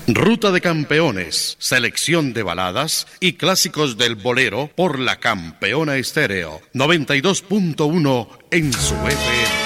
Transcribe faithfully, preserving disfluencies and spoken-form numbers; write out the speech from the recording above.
Ruta de Campeones, selección de baladas y clásicos del bolero por la Campeona Estéreo noventa y dos punto uno en su F M.